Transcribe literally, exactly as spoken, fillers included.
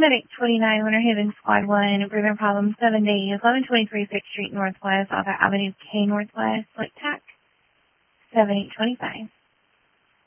Medic twenty-nine, Winter Haven, Squad one, improvement problem seven days, eleven twenty-three sixth Street Northwest, Author Avenue K Northwest, Slick Tack, seven eight twenty-five.